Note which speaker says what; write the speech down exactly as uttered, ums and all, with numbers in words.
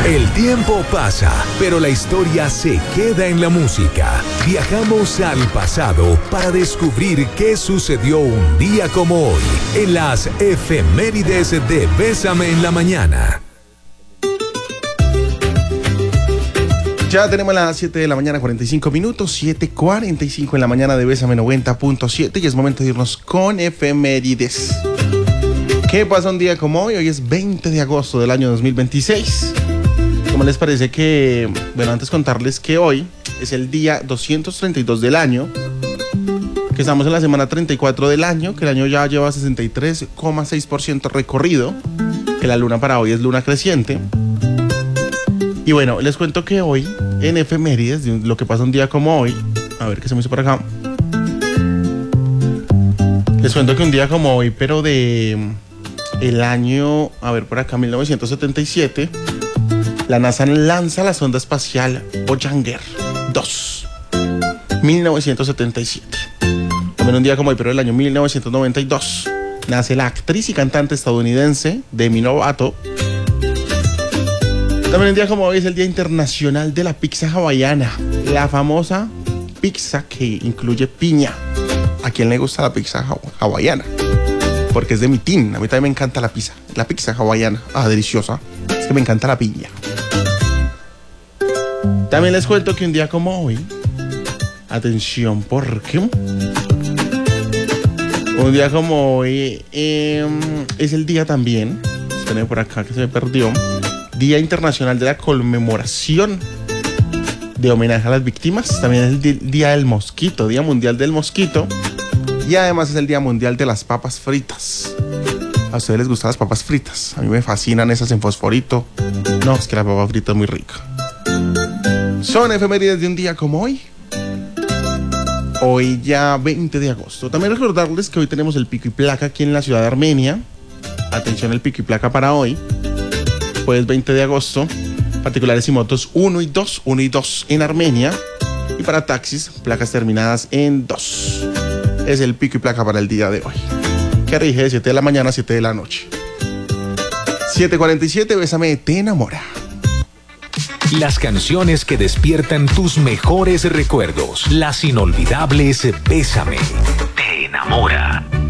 Speaker 1: El tiempo pasa, pero la historia se queda en la música. Viajamos al pasado para descubrir qué sucedió un día como hoy en las efemérides de Bésame en la Mañana.
Speaker 2: Ya tenemos las siete de la mañana, cuarenta y cinco minutos, siete cuarenta y cinco en la mañana de Bésame noventa punto siete y es momento de irnos con efemérides. ¿Qué pasa un día como hoy? Hoy es veinte de agosto del año dos mil veintiséis. ¿Cómo les parece que, bueno, antes contarles que hoy es el día doscientos treinta y dos del año, que estamos en la semana treinta y cuatro del año, que el año ya lleva sesenta y tres coma seis por ciento recorrido, que la luna para hoy es luna creciente. Y bueno, les cuento que hoy, en efemérides, de lo que pasa un día como hoy, a ver qué se me hizo por acá. Les cuento que un día como hoy, pero de el año, a ver por acá, mil novecientos setenta y siete, la NASA lanza la sonda espacial Voyager dos. mil novecientos setenta y siete. También un día como hoy, pero del año mil novecientos noventa y dos, nace la actriz y cantante estadounidense Demi Lovato. También un día como hoy es el Día Internacional de la Pizza Hawaiana, la famosa pizza que incluye piña. ¿A quién le gusta la pizza hawaiana? Porque es de mi team. A mí también me encanta la pizza. La pizza hawaiana. Ah, deliciosa. Es que me encanta la piña. También les cuento que un día como hoy, atención, porque un día como hoy eh, es el día también, esperen por acá que se me perdió, Día Internacional de la Conmemoración de Homenaje a las Víctimas. También es el di- Día del Mosquito, Día Mundial del Mosquito. Y además es el Día Mundial de las Papas Fritas. ¿A ustedes les gustan las papas fritas? A mí me fascinan esas en fosforito. No, es que la papa frita es muy rica. Son efemérides de un día como hoy. Hoy ya veinte de agosto. También recordarles que hoy tenemos el pico y placa aquí en la ciudad de Armenia. Atención, el pico y placa para hoy. Pues veinte de agosto. Particulares y motos uno y dos, uno y dos en Armenia. Y para taxis, placas terminadas en dos. Es el pico y placa para el día de hoy. Que rige de siete de la mañana a siete de la noche. siete cuarenta y siete, Bésame te enamora.
Speaker 1: Las canciones que despiertan tus mejores recuerdos. Las inolvidables Bésame te enamora.